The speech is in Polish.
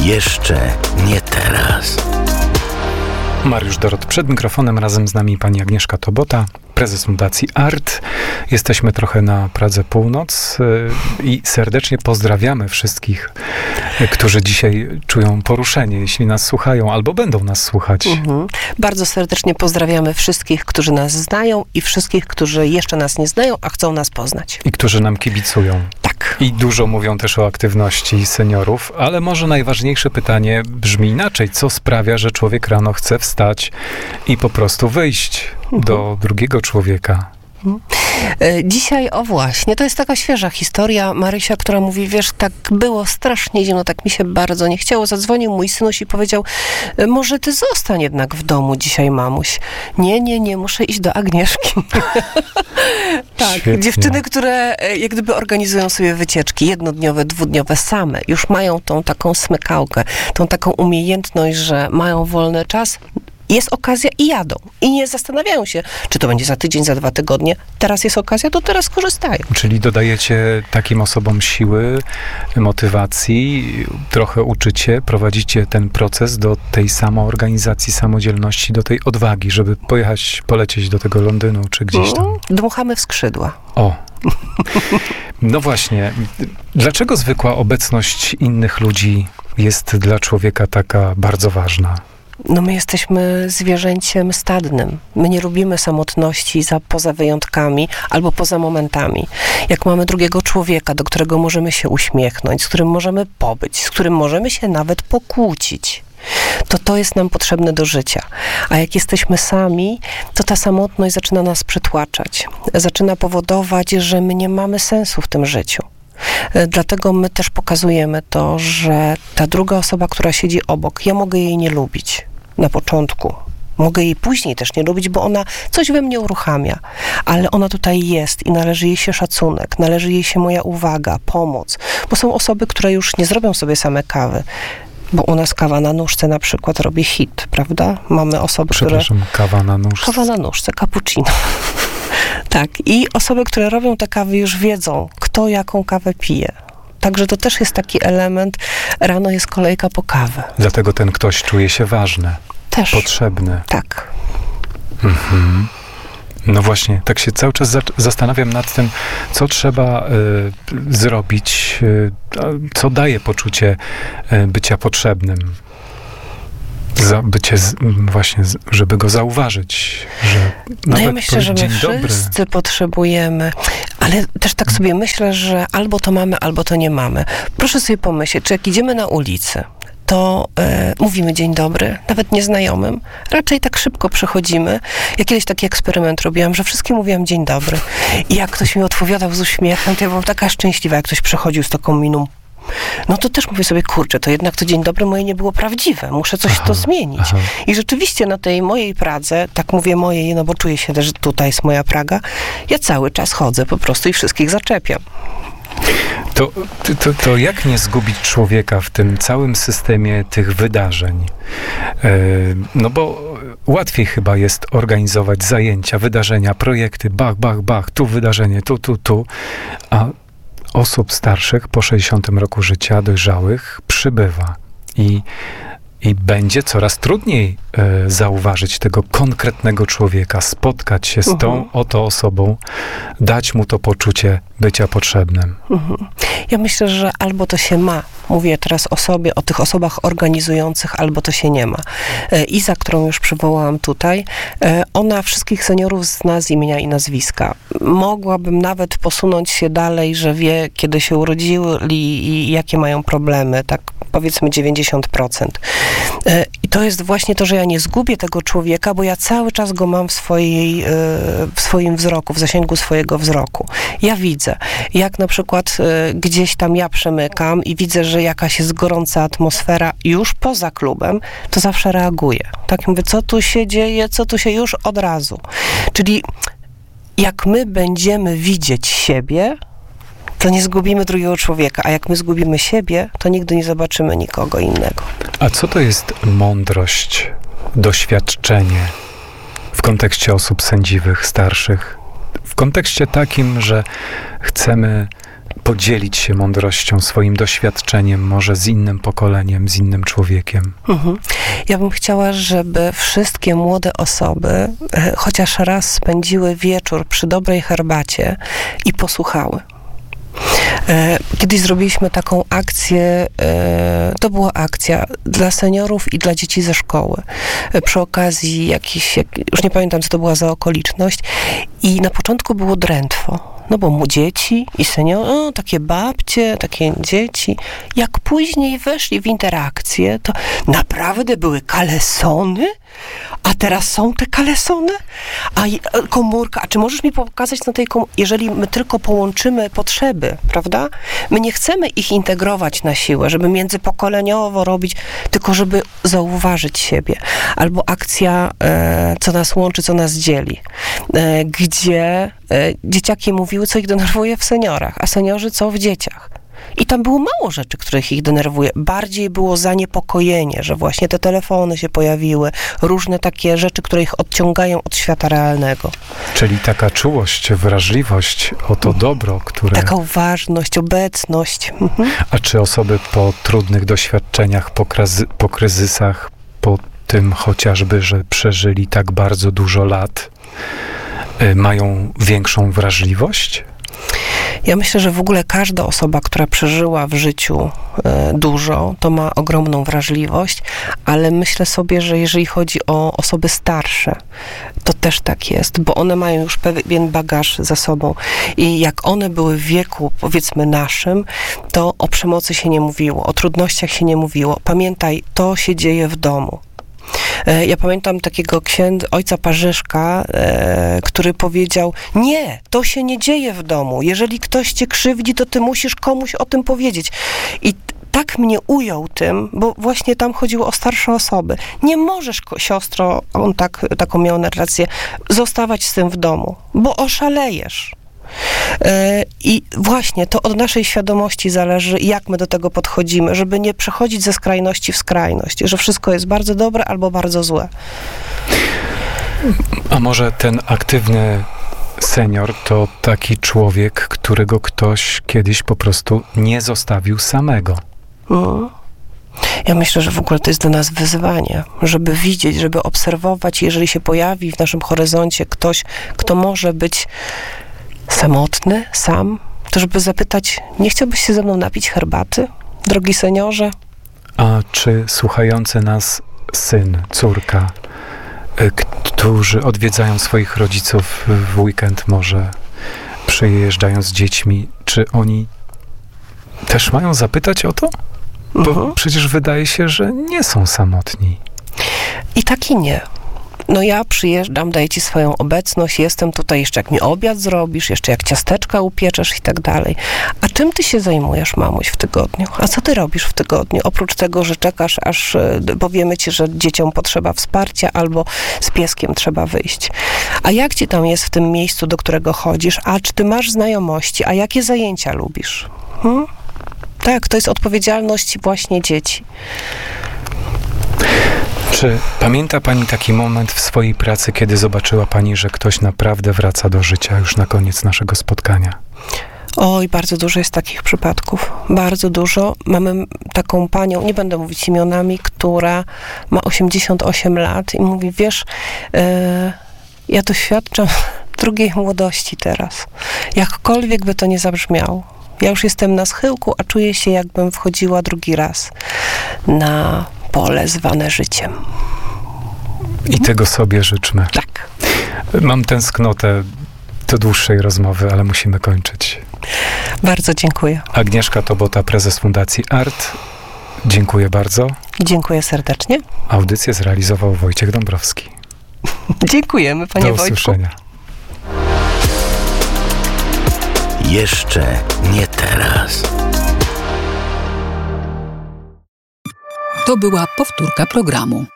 Jeszcze nie teraz. Mariusz Dorot przed mikrofonem, razem z nami pani Agnieszka Tobota, prezes Fundacji ART. Jesteśmy trochę na Pradze Północ i serdecznie pozdrawiamy wszystkich, którzy dzisiaj czują poruszenie, jeśli nas słuchają albo będą nas słuchać. Bardzo serdecznie pozdrawiamy wszystkich, którzy nas znają i wszystkich, którzy jeszcze nas nie znają, a chcą nas poznać. I którzy nam kibicują. Tak. I dużo mówią też o aktywności seniorów, ale może najważniejsze pytanie brzmi inaczej. Co sprawia, że człowiek rano chce wstać i po prostu wyjść do drugiego człowieka? Dzisiaj, właśnie, to jest taka świeża historia. Marysia, która mówi, wiesz, tak było strasznie zimno, tak mi się bardzo nie chciało. Zadzwonił mój synuś i powiedział, może ty zostań jednak w domu dzisiaj, mamuś. Nie, muszę iść do Agnieszki. Tak, Świetnie. dziewczyny, które jak gdyby organizują sobie wycieczki jednodniowe, dwudniowe same, już mają tą taką smykałkę, tą taką umiejętność, że mają wolny czas, jest okazja i jadą. I nie zastanawiają się, czy to będzie za tydzień, za 2 tygodnie. Teraz jest okazja, to teraz korzystają. Czyli dodajecie takim osobom siły, motywacji, trochę uczycie, prowadzicie ten proces do tej samoorganizacji, samodzielności, do tej odwagi, żeby polecieć do tego Londynu, czy gdzieś tam. Dmuchamy w skrzydła. O. No właśnie. Dlaczego zwykła obecność innych ludzi jest dla człowieka taka bardzo ważna? No my jesteśmy zwierzęciem stadnym. My nie lubimy samotności poza wyjątkami albo poza momentami. Jak mamy drugiego człowieka, do którego możemy się uśmiechnąć, z którym możemy pobyć, z którym możemy się nawet pokłócić, to jest nam potrzebne do życia. A jak jesteśmy sami, to ta samotność zaczyna nas przytłaczać. Zaczyna powodować, że my nie mamy sensu w tym życiu. Dlatego my też pokazujemy to, że ta druga osoba, która siedzi obok, ja mogę jej nie lubić na początku. Mogę jej później też nie lubić, bo ona coś we mnie uruchamia. Ale ona tutaj jest i należy jej się szacunek, należy jej się moja uwaga, pomoc. Bo są osoby, które już nie zrobią sobie same kawy. Bo u nas kawa na nóżce na przykład robi hit, prawda? Mamy osoby, Przepraszam, kawa na nóżce. Kawa na nóżce, cappuccino. Tak, i osoby, które robią te kawy, już wiedzą, kto jaką kawę pije. Także to też jest taki element, rano jest kolejka po kawę. Dlatego ten ktoś czuje się ważny, Też. potrzebny. Tak. No właśnie, tak się cały czas zastanawiam nad tym, co trzeba zrobić, co daje poczucie bycia potrzebnym. Żeby go zauważyć, że No ja myślę, że my dzień dobry. wszyscy potrzebujemy, ale też tak sobie myślę, że albo to mamy, albo to nie mamy. Proszę sobie pomyśleć, czy jak idziemy na ulicy, to mówimy dzień dobry, nawet nieznajomym. Raczej tak szybko przechodzimy. Ja kiedyś taki eksperyment robiłam, że wszystkim mówiłam dzień dobry. I jak ktoś mi odpowiadał z uśmiechem, to ja byłam taka szczęśliwa, jak ktoś przechodził z taką miną. No to też mówię sobie, kurczę, to jednak to dzień dobry moje nie było prawdziwe. Muszę coś to zmienić. I rzeczywiście na tej mojej Pradze, tak mówię mojej, no bo czuję się też, że tutaj jest moja Praga, ja cały czas chodzę po prostu i wszystkich zaczepiam. To jak nie zgubić człowieka w tym całym systemie tych wydarzeń? No bo łatwiej chyba jest organizować zajęcia, wydarzenia, projekty, bach, tu wydarzenie, tu, a osób starszych po 60 roku życia, dojrzałych, przybywa. I będzie coraz trudniej zauważyć tego konkretnego człowieka, spotkać się z tą oto osobą, dać mu to poczucie bycia potrzebnym. Ja myślę, że albo to się ma, mówię teraz o sobie, o tych osobach organizujących, albo to się nie ma. Iza, którą już przywołałam tutaj, ona wszystkich seniorów zna z imienia i nazwiska. Mogłabym nawet posunąć się dalej, że wie, kiedy się urodzili i jakie mają problemy, tak powiedzmy 90%. I to jest właśnie to, że ja nie zgubię tego człowieka, bo ja cały czas go mam w swoim wzroku, w zasięgu swojego wzroku. Ja widzę, jak na przykład gdzieś tam ja przemykam i widzę, że jakaś jest gorąca atmosfera już poza klubem, to zawsze reaguję. Tak mówię, co tu się dzieje, co tu się już od razu. Czyli jak my będziemy widzieć siebie, to nie zgubimy drugiego człowieka, a jak my zgubimy siebie, to nigdy nie zobaczymy nikogo innego. A co to jest mądrość, doświadczenie w kontekście osób sędziwych, starszych? W kontekście takim, że chcemy podzielić się mądrością, swoim doświadczeniem, może z innym pokoleniem, z innym człowiekiem. Ja bym chciała, żeby wszystkie młode osoby chociaż raz spędziły wieczór przy dobrej herbacie i posłuchały. Kiedyś zrobiliśmy taką akcję, to była akcja dla seniorów i dla dzieci ze szkoły. Przy okazji już nie pamiętam, co to była za okoliczność. I na początku było drętwo. No bo mu dzieci i seniorzy, takie babcie, takie dzieci. Jak później weszli w interakcję, to naprawdę były kalesony? A teraz są te kalesony? A komórka, a czy możesz mi pokazać na tej komórce, jeżeli my tylko połączymy potrzeby, prawda? My nie chcemy ich integrować na siłę, żeby międzypokoleniowo robić, tylko żeby zauważyć siebie. Albo akcja, co nas łączy, co nas dzieli. Gdzie dzieciaki mówiły, co ich denerwuje w seniorach, a seniorzy co w dzieciach. I tam było mało rzeczy, których ich denerwuje. Bardziej było zaniepokojenie, że właśnie te telefony się pojawiły, różne takie rzeczy, które ich odciągają od świata realnego. Czyli taka czułość, wrażliwość o to dobro, które... Taka uważność, obecność. A czy osoby po trudnych doświadczeniach, po kryzysach, po tym chociażby, że przeżyli tak bardzo dużo lat, mają większą wrażliwość? Ja myślę, że w ogóle każda osoba, która przeżyła w życiu dużo, to ma ogromną wrażliwość, ale myślę sobie, że jeżeli chodzi o osoby starsze, to też tak jest, bo one mają już pewien bagaż za sobą i jak one były w wieku, powiedzmy naszym, to o przemocy się nie mówiło, o trudnościach się nie mówiło. Pamiętaj, to się dzieje w domu. Ja pamiętam takiego ojca Parzyszka, który powiedział: nie, to się nie dzieje w domu. Jeżeli ktoś cię krzywdzi, to ty musisz komuś o tym powiedzieć. I tak mnie ujął tym, bo właśnie tam chodziło o starsze osoby. Nie możesz, siostro, on taką miał narrację, zostawać z tym w domu, bo oszalejesz. I właśnie to od naszej świadomości zależy, jak my do tego podchodzimy, żeby nie przechodzić ze skrajności w skrajność, że wszystko jest bardzo dobre albo bardzo złe. A może ten aktywny senior to taki człowiek, którego ktoś kiedyś po prostu nie zostawił samego? Ja myślę, że w ogóle to jest dla nas wyzwanie, żeby widzieć, żeby obserwować, jeżeli się pojawi w naszym horyzoncie ktoś, kto może być samotny, sam, to żeby zapytać: nie chciałbyś się ze mną napić herbaty, drogi seniorze? A czy słuchający nas syn, córka, którzy odwiedzają swoich rodziców w weekend, może przyjeżdżają z dziećmi, czy oni też mają zapytać o to? Bo przecież wydaje się, że nie są samotni. I tak i nie. No ja przyjeżdżam, daję ci swoją obecność, jestem tutaj jeszcze jak mi obiad zrobisz, jeszcze jak ciasteczka upieczesz i tak dalej. A czym ty się zajmujesz, mamuś, w tygodniu? A co ty robisz w tygodniu? Oprócz tego, że czekasz, aż powiemy ci, że dzieciom potrzeba wsparcia albo z pieskiem trzeba wyjść. A jak ci tam jest w tym miejscu, do którego chodzisz? A czy ty masz znajomości? A jakie zajęcia lubisz? Tak, to jest odpowiedzialność właśnie dzieci. Czy pamięta pani taki moment w swojej pracy, kiedy zobaczyła pani, że ktoś naprawdę wraca do życia już na koniec naszego spotkania? Oj, bardzo dużo jest takich przypadków. Bardzo dużo. Mamy taką panią, nie będę mówić imionami, która ma 88 lat i mówi: wiesz, ja doświadczam drugiej młodości teraz. Jakkolwiek by to nie zabrzmiało. Ja już jestem na schyłku, a czuję się, jakbym wchodziła drugi raz na pole zwane życiem. I tego sobie życzmy. Tak. Mam tęsknotę do dłuższej rozmowy, ale musimy kończyć. Bardzo dziękuję. Agnieszka Tobota, prezes Fundacji ART. Dziękuję bardzo. Dziękuję serdecznie. Audycję zrealizował Wojciech Dąbrowski. Dziękujemy, panie Wojtku. Do usłyszenia. Jeszcze nie teraz. To była powtórka programu.